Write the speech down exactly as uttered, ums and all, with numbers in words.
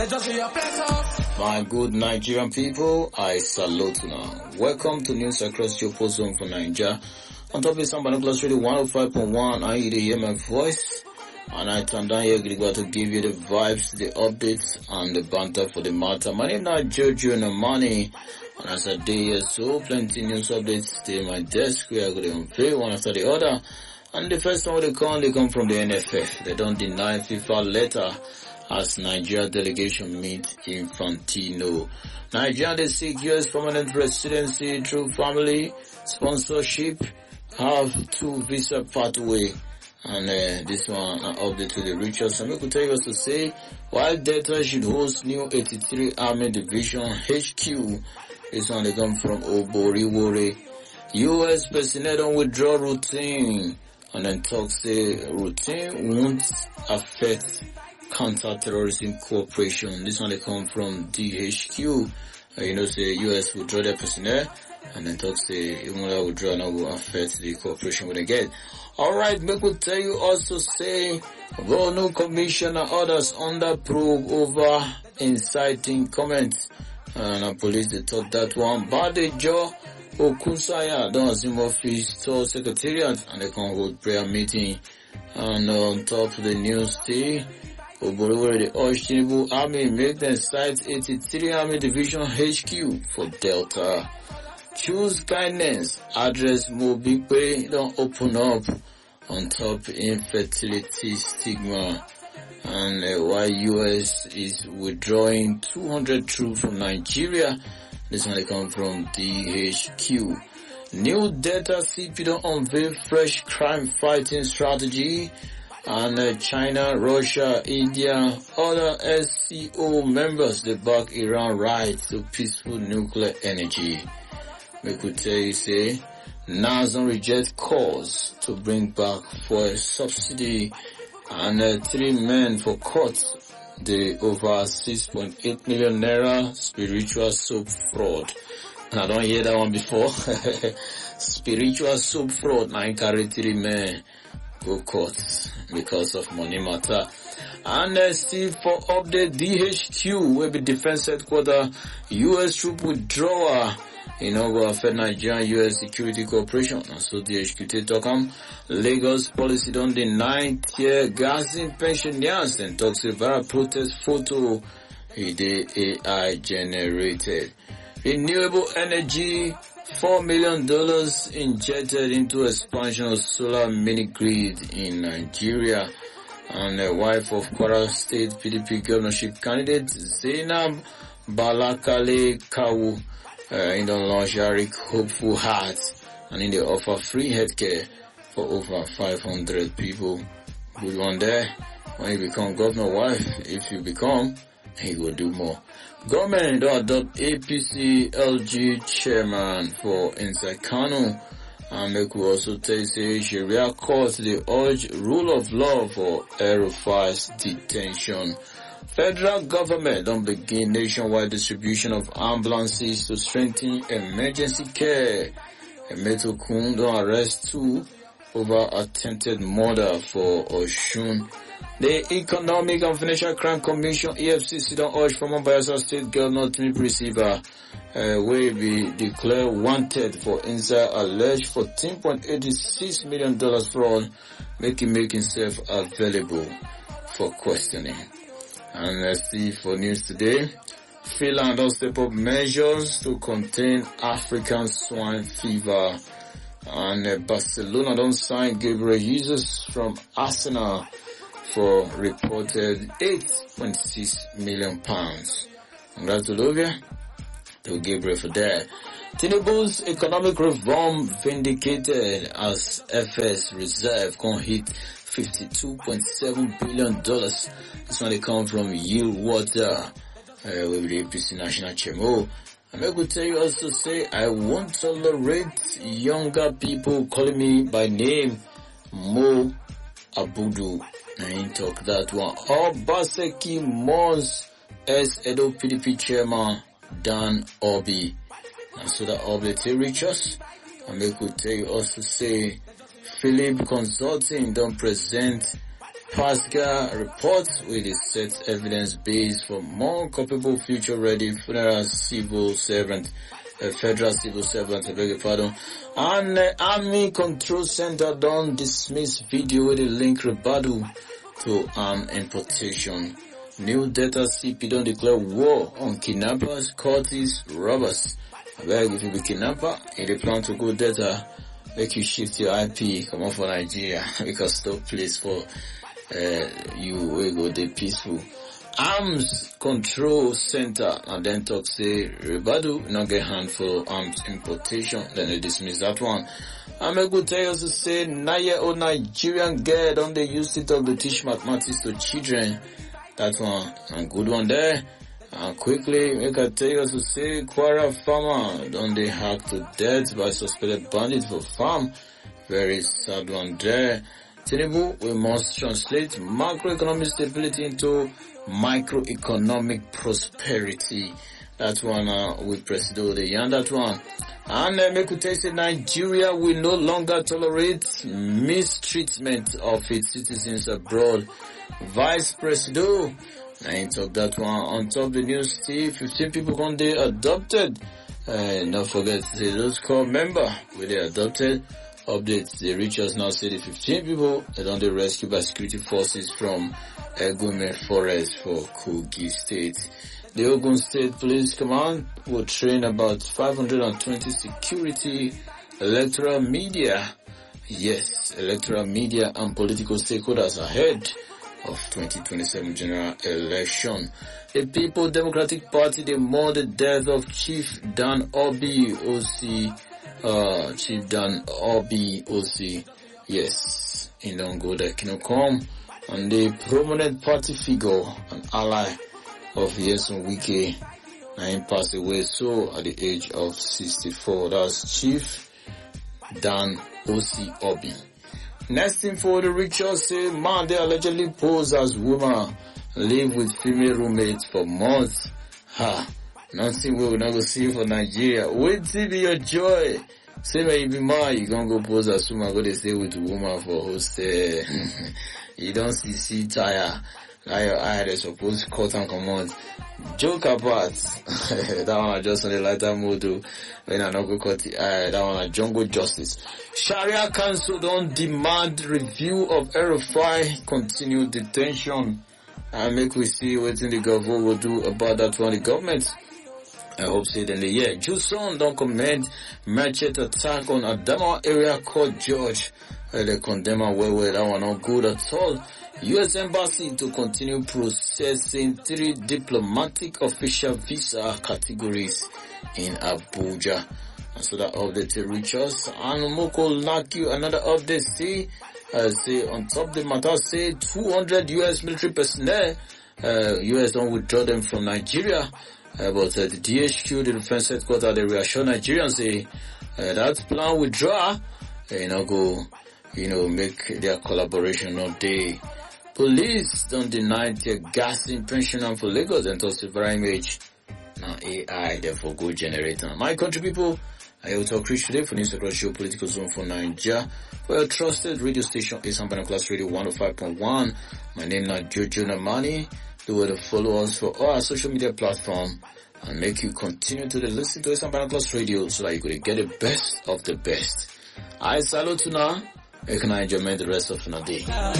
My good Nigerian people, I salute you now. Welcome to News Across your post zone for Nigeria. On top of some Binoculars Radio one oh five point one, I hear my voice. And I turn down here to give you the vibes, the updates, and the banter for the matter. My name is Jojo Namani. And as a day here, so plenty news updates stay in my desk. We are going to unveil one after the other. And the first one they come, they come from the N F F. They don't deny FIFA letter as Nigeria delegation meet Infantino. Nigeria, they seek U S permanent residency through family sponsorship, have two visa pathway. And uh, this one, an update to the richest. And we could tell you also say, while Delta should host new eighty-three Army Division H Q, this one they come from Oboriwore. U S personnel don't withdraw routine. And then talk say routine won't affect counter-terrorism cooperation. This one they come from D H Q. Uh, you know, say U S withdraw their personnel. And then talk say even that withdrawal now will affect the cooperation with the get. Alright, make we tell you also say Governor Commission and others under probe over inciting comments. And the police they talk that one. Badejo Okusaya don't assume office to secretariat and they can hold prayer meeting. And on top of the news day, Oboriwore the urge Tinubu Army make them site eighty-three Army Division H Q for Delta. Choose kindness, address Mobikwe don't open up on top infertility stigma. And uh, why U S is withdrawing two hundred troops from Nigeria. This one they come from D H Q. New Delta C P don't unveil fresh crime fighting strategy. And uh, China, Russia, India, other S C O members they back Iran right to peaceful nuclear energy. We could tell you say, NASA reject calls to bring back for a subsidy and uh, three men for court. The over six point eight million naira spiritual soap fraud. And I don't hear that one before. Spiritual soap fraud. Now carry three men go court because of money matter. And uh, still for update, D H Q will be defense headquarters. U S troop withdrawal. You know, go affect Nigerian U S security cooperation. And so D H Q talk on Lagos policy don't deny tear gassing pensioners and talks about protest photo the A I generated. Renewable energy, four million dollars injected into expansion of solar mini grid in Nigeria. And the wife of Kwara State P D P governorship candidate Zainab Balakale Kawu Uh, in the launch Arik Hopeful Heart, and in the offer free healthcare for over five hundred people. Good one there. When you become governor wife, if you become, he will do more. Government don't adopt A P C L G chairman for inside Kano. And they could also tell say Sharia court the urge rule of law for Aerofire's detention. Federal government don't begin nationwide distribution of ambulances to strengthen emergency care. Emeto Kun don't arrest two over attempted murder for Oshun. The Economic and Financial Crime Commission E F C C don't urge former Bayelsa State Governor Timi Receiver uh, will be declared wanted for inside alleged fourteen point eight six million dollars fraud, making make himself available for questioning. And let's see for news today. Finland will step up measures to contain African swine fever. And uh, Barcelona don't sign Gabriel Jesus from Arsenal for reported eight point six million pounds. Congratulations to Gabriel for that. Tinubu's economic reform vindicated as F S reserve can hit fifty-two point seven billion dollars. This one they come from Yield Water uh, with the A P C National Chemo. And I could tell you also say, I won't tolerate younger people calling me by name Mo Abudu. I ain't talk that one. Obaseki Mons as Edo P D P Chairman Dan Obi. And so that Obi to reach us. And I could tell you also say, Philip Consulting don't present Pascal report with the set evidence base for more culpable future-ready federal civil servant, uh, federal civil servant, I beg your pardon. And uh, Army Control Center don't dismiss video with a link rebuttal to arm importation. New data C P don't declare war on kidnappers, cultists, robbers. I beg if you be kidnapper, if you plan to go data, make you shift your I P, come on for Nigeria, because no place for uh, you will go the peaceful. Arms Control Center, and then talk say, rebuttal, not get hand for arms importation, then they dismiss that one. I'm a good tell you to say, nine-year-old Nigerian girl, don't they use it up to teach mathematics to children. That one, a good one there. And quickly, make a tell you to say, Kwara farmer, don't they hack to death by suspected bandits for farm. Very sad one there. Tinubu, we must translate macroeconomic stability into microeconomic prosperity. That one, uh, with Presido, the and that one. And uh, make we tell you, Nigeria will no longer tolerate mistreatment of its citizens abroad. Vice Presido, I ain't talk that one. On top of the news, Steve, fifteen people one day adopted. Uh, don't forget to say those core member with the adopted. Updates, the reach us now say the fifteen people that on the rescue by security forces from Egume Forest for Kogi State. The Ogun State Police Command will train about five hundred twenty security, electoral media, yes, electoral media and political stakeholders ahead of twenty twenty-seven general election. The People Democratic Party, they mourn the death of Chief Dan Obi O C, uh, Chief Dan Obi O C, yes, in Longo that cannot come, and the prominent party figure and ally of Yeson Wike, nine passed away so at the age of sixty-four. That's Chief Dan O C Obi. Next thing for the rituals, say man they allegedly pose as woman, live with female roommates for months. Ha, nothing we will not go see for Nigeria. Wait till be your joy. Say when you be man, you gonna go pose as woman, go to stay with a woman for hostel. You don't see see tire. Now your eye they supposed to cut and come on. Joke apart. That one I just on the lighter mood too. When I not go cut the eye, that one I jungle justice. Sharia Council don't demand review of R F I continued detention. And make we see what the government will do about that one. The government, I hope say then the year. Juson don't commend merchant attack on Adama area court judge. Uh, they condemn her well, well, that one not good at all. U S Embassy to continue processing three diplomatic official visa categories in Abuja. And so that update to reach us. And Moko Laki, another update, see, uh, say on top of the matter, say two hundred U S military personnel, uh, U S don't withdraw them from Nigeria. Uh, but uh, the D H Q, the defense headquarters, they reassure Nigerians, say, uh, that plan withdraw, uh, you know, go, you know, make their collaboration not day. Police don't deny their gassing pensioner for Lagos and toss a very image. Now A I, therefore good generator. My country people, I will talk rich today for news across your political zone for Nigeria. For your trusted radio station is Sambana Class Radio one oh five point one. My name is Jojo Namani. Do well to follow us for all our social media platform and make you continue to listen to Sambana Class Radio so that you could get the best of the best. I salute you now. You can enjoy the rest of the day.